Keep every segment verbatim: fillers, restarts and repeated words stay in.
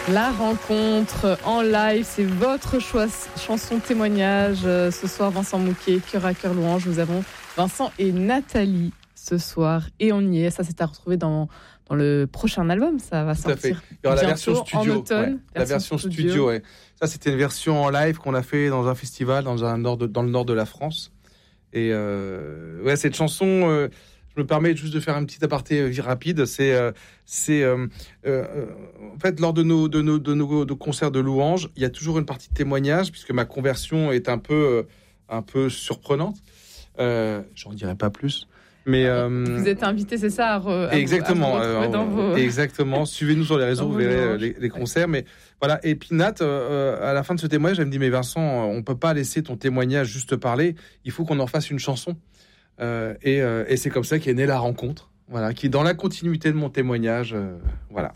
La rencontre en live, c'est votre choix, chanson témoignage. Ce soir, Vincent Mouquet, Cœur à Cœur Louange. Nous avons Vincent et Nathalie ce soir. Et on y est. Ça, c'est à retrouver dans, dans le prochain album. Ça va Tout sortir. Il y aura la version studio. En automne. Ouais. Version la version studio, studio ouais. Ça, c'était une version en live qu'on a fait dans un festival dans, un nord de, dans le nord de la France. Et euh, ouais, cette chanson... Euh, je me permets juste de faire un petit aparté euh, rapide. C'est, euh, c'est euh, euh, en fait lors de nos de nos de nos de concerts de louanges, il y a toujours une partie de témoignage puisque ma conversion est un peu euh, un peu surprenante. Euh, j'en dirai pas plus. Mais euh, vous êtes invité, c'est ça, à, re, à exactement. Vous, à vous euh, dans vos... Exactement. Suivez-nous sur les réseaux, vous verrez euh, les, les concerts. Mais voilà. Et puis Nat, euh, à la fin de ce témoignage, elle me dit mais Vincent, on peut pas laisser ton témoignage juste parler. Il faut qu'on en fasse une chanson. Euh, et, euh, et c'est comme ça qu'est née la rencontre, voilà, qui est dans la continuité de mon témoignage, euh, voilà.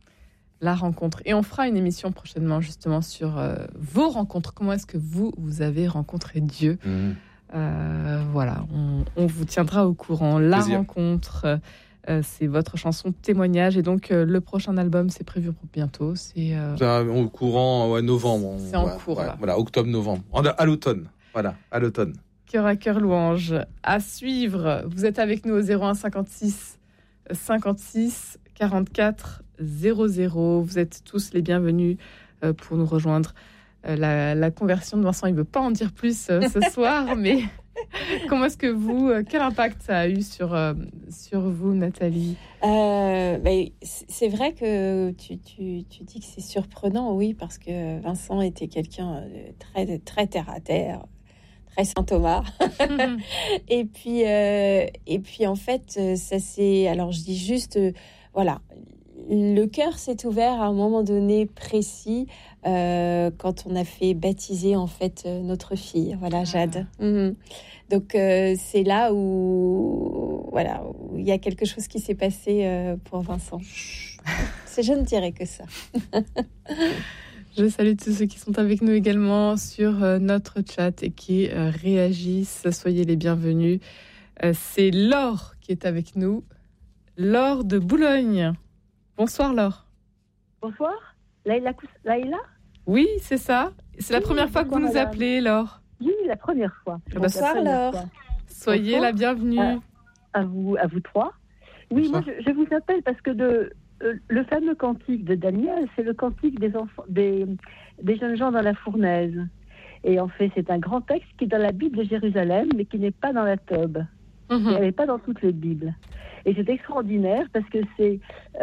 La rencontre. Et on fera une émission prochainement justement sur euh, vos rencontres. Comment est-ce que vous, vous avez rencontré Dieu ? mmh. euh, Voilà, on, on vous tiendra au courant. La Plaisir. rencontre, euh, c'est votre chanson témoignage. Et donc, euh, le prochain album, c'est prévu pour bientôt. C'est euh... au courant, ouais, novembre. C'est en ouais, cours, ouais, là. Voilà, octobre-novembre. À l'automne, voilà, à l'automne. Cœur à Cœur Louange. À suivre, vous êtes avec nous au zéro un cinquante-six cinquante-six quarante-quatre zéro zéro. Vous êtes tous les bienvenus pour nous rejoindre. La, la conversion de Vincent, il ne veut pas en dire plus ce soir, mais comment est-ce que vous, quel impact ça a eu sur, sur vous, Nathalie ? euh, ben, C'est vrai que tu, tu, tu dis que c'est surprenant, oui, parce que Vincent était quelqu'un de très, très terre-à-terre, très Saint Thomas. et puis euh, et puis en fait ça c'est alors je dis juste euh, voilà, le cœur s'est ouvert à un moment donné précis euh, quand on a fait baptiser en fait notre fille, voilà, Jade. Ah. Mmh. Donc euh, c'est là où voilà, où il y a quelque chose qui s'est passé euh, pour Vincent. C'est, je ne dirais que ça. Je salue tous ceux qui sont avec nous également sur euh, notre chat et qui euh, réagissent. Soyez les bienvenus. Euh, c'est Laure qui est avec nous. Laure de Boulogne. Bonsoir Laure. Bonsoir. Laïla, Laïla ? Oui, c'est ça. C'est la oui, première fois que vous nous madame. appelez, Laure. Oui, la première fois. Bonsoir Laure. Fois. Soyez bonsoir. La bienvenue. À, à, vous, à vous trois. Oui, bonsoir. Moi je, je vous appelle parce que de... le fameux cantique de Daniel, c'est le cantique des enfants, des, des jeunes gens dans la fournaise. Et en fait, c'est un grand texte qui est dans la Bible de Jérusalem, mais qui n'est pas dans la Tob. Mm-hmm. Elle n'est pas dans toutes les Bibles. Et c'est extraordinaire parce que c'est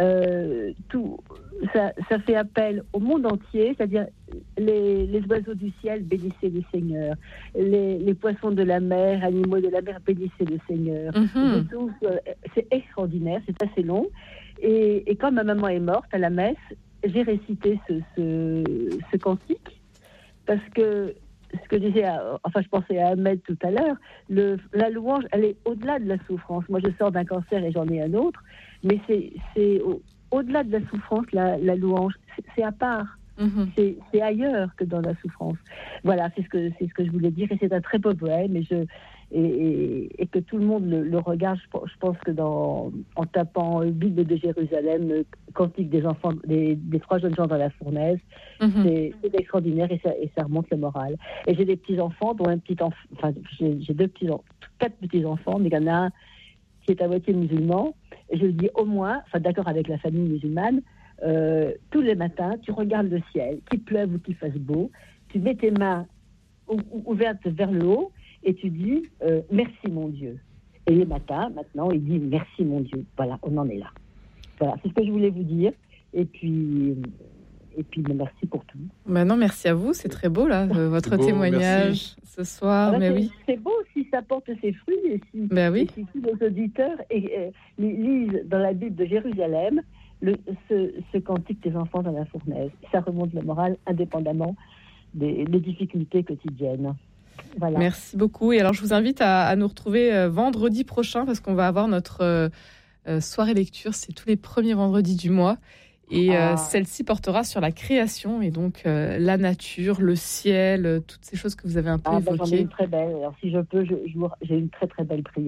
euh, tout, ça, ça fait appel au monde entier, c'est-à-dire les, les oiseaux du ciel, bénissez le Seigneur. Les, les poissons de la mer, animaux de la mer, bénissez le Seigneur. Mm-hmm. Tout, c'est extraordinaire, c'est assez long. Et, et quand ma maman est morte à la messe, j'ai récité ce, ce, ce cantique parce que ce que disait, enfin je pensais à Ahmed tout à l'heure, le, la louange, elle est au-delà de la souffrance. Moi je sors d'un cancer et j'en ai un autre, mais c'est, c'est au, au-delà de la souffrance, la, la louange, c'est, c'est à part. Mm-hmm. C'est, c'est ailleurs que dans la souffrance. Voilà, c'est ce que c'est ce que je voulais dire. Et c'est un très beau poème. Et je et, et, et que tout le monde le, le regarde. Je, je pense que dans en tapant Bible de Jérusalem, cantique des enfants, des, des trois jeunes gens dans la fournaise, mm-hmm. c'est, c'est extraordinaire et ça et ça remonte le moral. Et j'ai des petits enfants, dont un petit enfant, enfin j'ai, j'ai deux petits, quatre petits enfants, mais il y en a un qui est à moitié musulman. Et je le dis au moins, enfin d'accord avec la famille musulmane. Euh, tous les matins, tu regardes le ciel, qu'il pleuve ou qu'il fasse beau, tu mets tes mains ou- ou- ouvertes vers le haut et tu dis euh, merci mon Dieu. Et les matins, maintenant, il dit merci mon Dieu. Voilà, on en est là. Voilà, c'est ce que je voulais vous dire. Et puis, et puis merci pour tout. Maintenant, merci à vous, c'est très beau là, euh, votre beau, témoignage merci. Ce soir. Voilà, mais c'est, oui. c'est beau si ça porte ses fruits et si, ben oui. et si tous les auditeurs et, et, lisent dans la Bible de Jérusalem. Le, ce, ce cantique des enfants dans la fournaise. Ça remonte le moral indépendamment des, des difficultés quotidiennes. Voilà. Merci beaucoup. Et alors, je vous invite à, à nous retrouver euh, vendredi prochain parce qu'on va avoir notre euh, euh, soirée lecture. C'est tous les premiers vendredis du mois. Et ah. euh, celle-ci portera sur la création et donc euh, la nature, le ciel, euh, toutes ces choses que vous avez un peu ah, évoquées. Ben, j'en ai une très belle. Alors, si je peux, je, je, j'ai une très très belle prière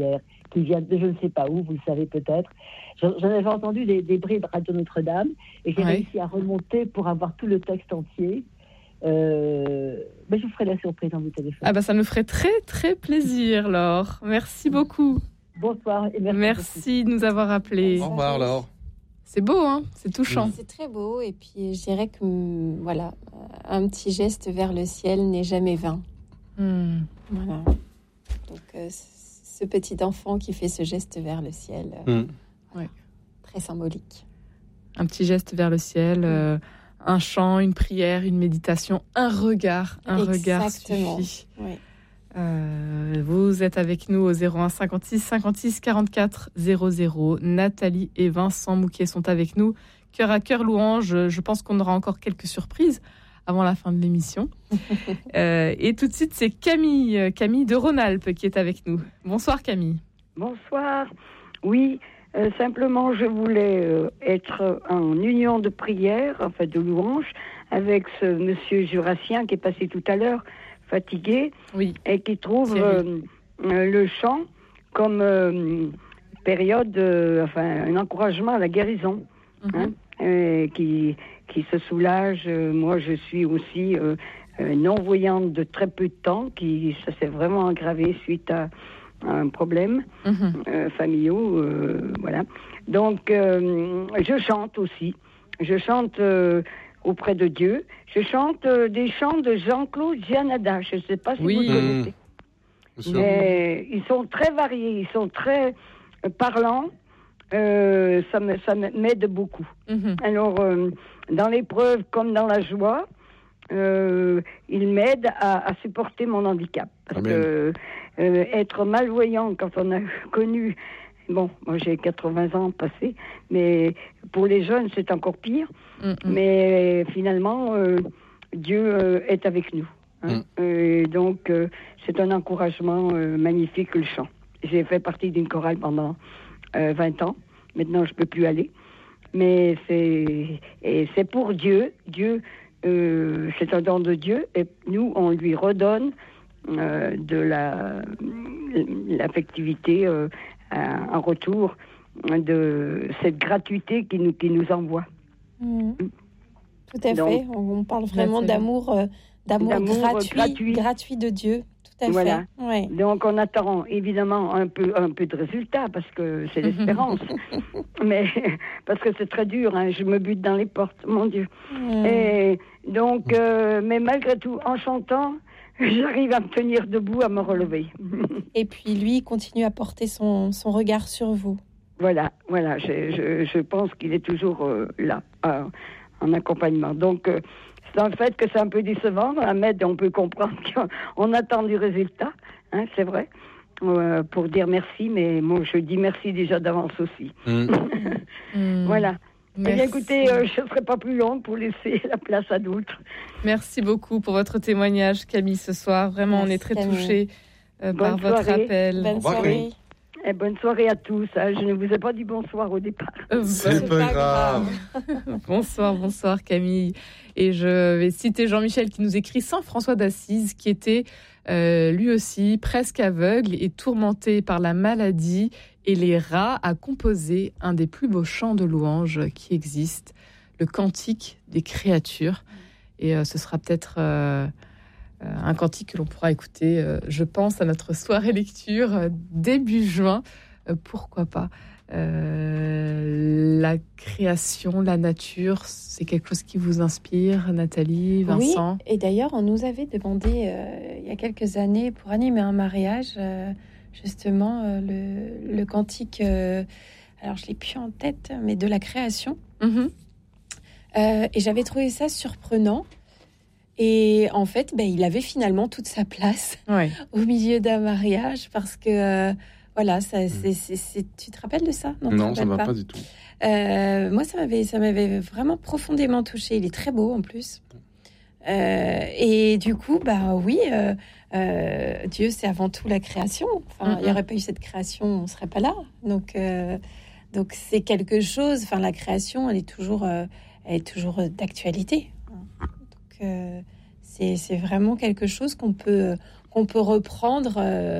qui vient de je ne sais pas où, vous le savez peut-être. J'en, j'en avais entendu des, des bribes Radio Notre-Dame et j'ai Ouais. réussi à remonter pour avoir tout le texte entier. Euh, mais je vous ferai la surprise dans vos téléphones. Ah bah ça nous ferait très très plaisir, Laure. Merci beaucoup. Bonsoir et merci. Merci de nous avoir appelés. Au revoir, Laure. C'est beau, hein, c'est touchant. C'est très beau et puis je dirais que hum, voilà, un petit geste vers le ciel n'est jamais vain. Hmm. Voilà. Donc euh, ce petit enfant qui fait ce geste vers le ciel, euh, Mm. très symbolique. Un petit geste vers le ciel, euh, un chant, une prière, une méditation, un regard, un regard Exactement. suffit. Oui. Euh, vous êtes avec nous au zéro un cinquante-six cinquante-six quarante-quatre zéro zéro. Nathalie et Vincent Mouquet sont avec nous. Cœur à cœur louange. Je pense qu'on aura encore quelques surprises avant la fin de l'émission. euh, et tout de suite, c'est Camille, Camille de Rhône-Alpes qui est avec nous. Bonsoir Camille. Bonsoir. Oui, euh, simplement, je voulais euh, être en union de prière, enfin de louange, avec ce monsieur jurassien qui est passé tout à l'heure, fatigué, Oui. et qui trouve C'est euh, euh, le chant comme euh, période, euh, enfin, un encouragement à la guérison, Mhm. hein, et qui, qui se soulage. Euh, moi, je suis aussi euh, euh, non-voyante de très peu de temps, qui ça s'est vraiment aggravé suite à un problème Mhm. euh, familiaux, euh, voilà. Donc, euh, je chante aussi. Je chante euh, auprès de Dieu. Je chante euh, des chants de Jean-Claude Gianada. Je ne sais pas si Oui. vous le connaissez. Bien sûr. Mais ils sont très variés, ils sont très euh, parlants. Euh, ça me, ça m'aide beaucoup. Mhm. Alors, euh, dans l'épreuve comme dans la joie, euh, il m'aide à, à supporter mon handicap. Parce Amen. que euh, être malvoyant quand on a connu, bon, moi j'ai quatre-vingts ans passés, mais pour les jeunes c'est encore pire. Mhm. Mais finalement, euh, Dieu euh, est avec nous. Hein. Mm. Et donc, euh, c'est un encouragement euh, magnifique, le chant. J'ai fait partie d'une chorale pendant euh, vingt ans. Maintenant, je ne peux plus aller. Mais c'est, et c'est pour Dieu. Dieu, euh, c'est un don de Dieu. Et nous, on lui redonne euh, de la, l'affectivité euh, en retour de cette gratuité qu'il nous, qu'il nous envoie. Mmh. Tout à Donc, fait. On, on parle vraiment Nathalie. d'amour, euh, d'amour, D'amour gratuit, gratuit. gratuit de Dieu. Tout à Voilà. fait. Ouais. Donc on attend évidemment un peu, un peu de résultat parce que c'est l'espérance. Mais parce que c'est très dur, hein, je me bute dans les portes, mon Dieu. Mmh. Et donc, euh, mais malgré tout, en chantant, j'arrive à me tenir debout, à me relever. Et puis lui, il continue à porter son, son regard sur vous. Voilà, voilà, je, je, je pense qu'il est toujours euh, là, euh, en accompagnement. Donc, euh, c'est un fait que c'est un peu décevant. Dans la Med, on peut comprendre qu'on attend du résultat, hein, c'est vrai, euh, pour dire merci, mais moi, je dis merci déjà d'avance aussi. Mm. Mhm. Voilà. Eh bien, Merci. écoutez, euh, je ne serai pas plus longue pour laisser la place à d'autres. Merci beaucoup pour votre témoignage, Camille, ce soir. Vraiment, on Merci, est très Camille. touchés euh, par Bonne votre soirée. appel. Bonne revoir, soirée. Camille. Et bonne soirée à tous. hein. Je ne vous ai pas dit bonsoir au départ. Euh, C'est pas grave. Bonsoir, bonsoir Camille. Et je vais citer Jean-Michel qui nous écrit Saint François d'Assise, qui était euh, lui aussi presque aveugle et tourmenté par la maladie et les rats, a composé un des plus beaux chants de louange qui existent, le Cantique des créatures. Et euh, ce sera peut-être euh, euh, un cantique que l'on pourra écouter, euh, je pense, à notre soirée lecture euh, début juin. Euh, pourquoi pas. Euh, la création, la nature, c'est quelque chose qui vous inspire, Nathalie, Vincent? Oui, et d'ailleurs, on nous avait demandé euh, il y a quelques années pour animer un mariage, euh, justement, euh, le, le cantique, euh, alors je l'ai plus en tête, mais de la création. Mhm. Euh, et j'avais trouvé ça surprenant. Et en fait, ben, il avait finalement toute sa place Ouais. au milieu d'un mariage parce que, euh, voilà, ça, c'est, c'est, c'est- tu te rappelles de ça? tu te Non, ça ne rappelles va pas du tout. Euh, moi, ça m'avait, ça m'avait vraiment profondément touchée. Il est très beau en plus. Euh, et du coup, bah oui, euh, euh, Dieu, c'est avant tout la création. Enfin, il n'y Mhm. aurait pas eu cette création, on ne serait pas là. Donc, euh, donc c'est quelque chose. Enfin, la création, elle est toujours, euh, elle est toujours d'actualité. Donc, euh, c'est, c'est vraiment quelque chose qu'on peut, qu'on peut reprendre. Euh,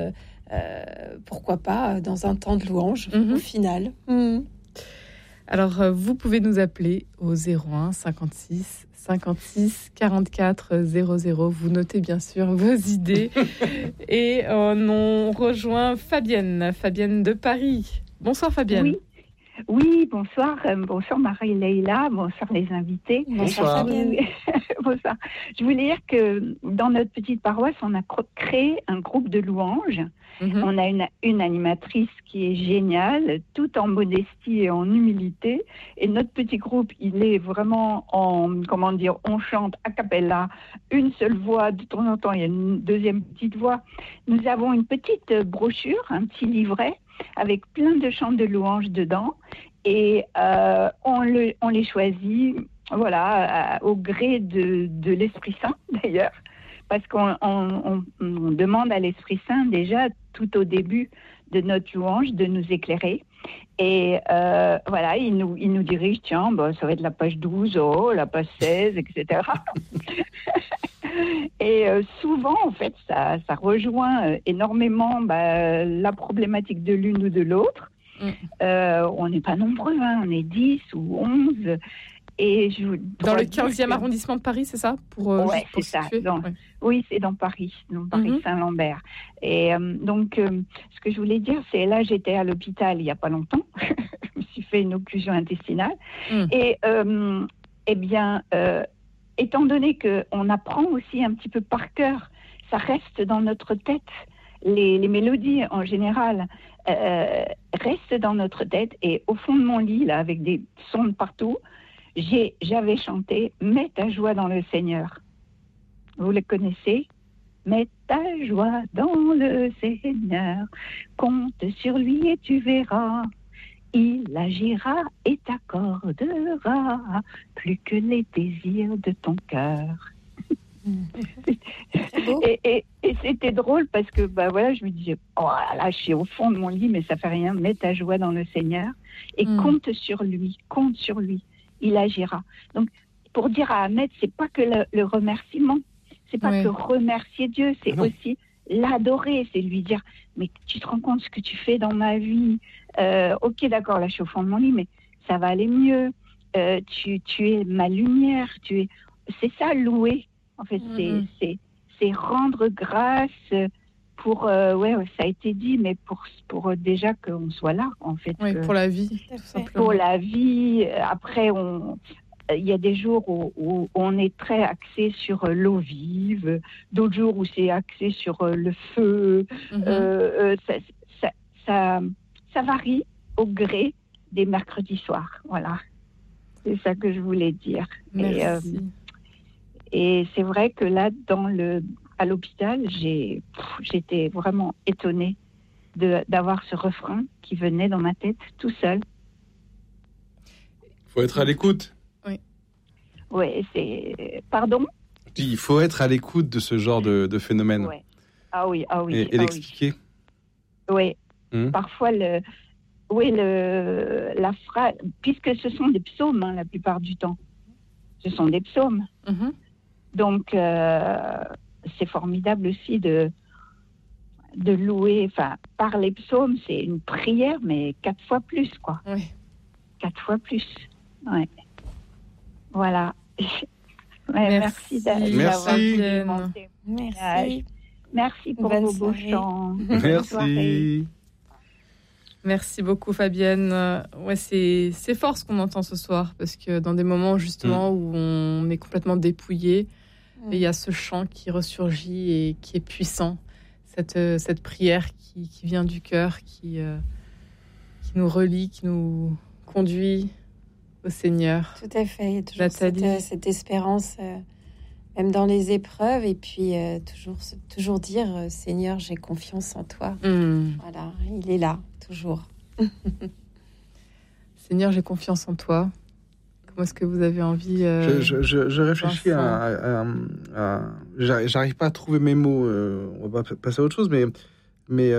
euh, pourquoi pas dans un temps de louange Mm-hmm. au final. Mm. Alors, euh, vous pouvez nous appeler au zéro un cinquante-six cinquante-six quarante-quatre zéro zéro. Vous notez bien sûr vos idées. Et euh, on rejoint Fabienne, Fabienne de Paris. Bonsoir Fabienne. Oui, oui bonsoir. Euh, bonsoir Marie-Leila, bonsoir les invités. Bonsoir. Fabienne. Bonsoir. Je voulais dire que dans notre petite paroisse, on a cro- créé un groupe de louanges. Mhm. On a une, une animatrice qui est géniale, tout en modestie et en humilité. Et notre petit groupe, il est vraiment en, comment dire, on chante a cappella, une seule voix. De temps en temps, il y a une deuxième petite voix. Nous avons une petite brochure, un petit livret, avec plein de chants de louanges dedans. Et euh, on, le, on les choisit, voilà, à- au gré de, de l'Esprit Saint, d'ailleurs. Parce qu'on on, on, on demande à l'Esprit Saint déjà tout au début de notre louange de nous éclairer. Et euh, voilà, il nous, il nous dirige, tiens, bah, ça va être la page douze, oh, la page seize, et cetera. Et euh, souvent, en fait, ça, ça rejoint euh, énormément bah, la problématique de l'une ou de l'autre. Mm. Euh, on n'est pas nombreux, hein, on est dix ou onze. Et je vous Dans dois le dire quinzième que- arrondissement de Paris, c'est ça pour, euh, Ouais, juste pour c'est ça, situer dans- Ouais. Oui, c'est dans Paris, dans Paris Mhm. Saint-Lambert. Et euh, donc, euh, ce que je voulais dire, c'est là, j'étais à l'hôpital il n'y a pas longtemps. Je me suis fait une occlusion intestinale. Mm. Et euh, eh bien, euh, étant donné qu'on apprend aussi un petit peu par cœur, ça reste dans notre tête. Les, les mélodies, en général, euh, restent dans notre tête. Et au fond de mon lit, là, avec des sons de partout, j'ai, j'avais chanté « Mets ta joie dans le Seigneur ». Vous le connaissez ? Mets ta joie dans le Seigneur, compte sur lui et tu verras. Il agira et t'accordera plus que les désirs de ton cœur. C'est beau. Et, et, et c'était drôle parce que bah voilà, je me disais, oh là, je suis au fond de mon lit, mais ça fait rien. Mets ta joie dans le Seigneur et Mm. compte sur lui, compte sur lui. Il agira. Donc, pour dire à Ahmed, c'est pas que le, le remerciement, c'est pas Ouais. que remercier Dieu, c'est Non. aussi l'adorer, c'est lui dire, mais tu te rends compte ce que tu fais dans ma vie. Euh, ok, d'accord, là je suis au fond de mon lit, mais ça va aller mieux. Euh, tu, tu es ma lumière, tu es. C'est ça louer. En fait, Mhm. c'est, c'est, c'est rendre grâce pour, euh, ouais, ça a été dit, mais pour, pour euh, déjà qu'on soit là, en fait. Oui, que- pour la vie, Tout à tout fait. simplement. pour la vie. Après, on, il y a des jours où, où on est très axé sur euh, l'eau vive, d'autres jours où c'est axé sur euh, le feu. Mhm. Euh, euh, ça, ça, ça, ça varie au gré des mercredis soirs. Voilà. C'est ça que je voulais dire. Et, euh, Merci. et c'est vrai que là, dans le, à l'hôpital, j'ai, pff, j'étais vraiment étonnée de, d'avoir ce refrain qui venait dans ma tête tout seul. Il faut être à l'écoute. Ouais, c'est. Pardon? Je dis, il faut être à l'écoute de ce genre de, de phénomène Ouais. Ah oui, ah oui. et, et ah l'expliquer. oui. Oui. Hmm. Parfois, le. Oui, le, la phrase. Puisque ce sont des psaumes, hein, la plupart du temps. Ce sont des psaumes. Mhm. Donc, euh, c'est formidable aussi de, de louer. Enfin, par les psaumes, c'est une prière, mais quatre fois plus, quoi. Oui. Quatre fois plus. Ouais. Voilà. Ouais, Merci. merci d'a- Merci. d'avoir écouté mon Fabienne. témoignage. Merci. Merci pour Bonne vos beaux soirée. chants. Bonne soirée. Merci. Merci beaucoup Fabienne. Euh, Ouais, c'est c'est fort ce qu'on entend ce soir parce que dans des moments justement où on est complètement dépouillé, Mm. et il y a ce chant qui ressurgit et qui est puissant, cette euh, cette prière qui, qui vient du cœur, qui euh, qui nous relie, qui nous conduit au Seigneur. Tout à fait. Il y a toujours cette, Nathalie. euh, cette espérance, euh, même dans les épreuves, et puis euh, toujours, toujours dire euh, Seigneur, j'ai confiance en toi. Hmm. Voilà, il est là, toujours. Seigneur, j'ai confiance en toi. Comment est-ce que vous avez envie euh, Je, je, je, je réfléchis à, à, à- à- j'arrive j'arrive pas à trouver mes mots. euh, on va pas passer à autre chose, mais mais